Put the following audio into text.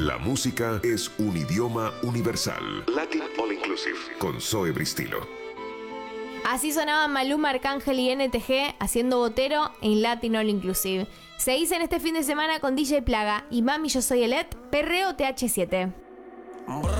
La música es un idioma universal. Latin All Inclusive con Zoe Bristilo. Así sonaban Maluma, Arcángel y NTG haciendo Botero en Latin All Inclusive. Seguís en este fin de semana con DJ Plaga y Mami Yo Soy Elet, Perreo TH7.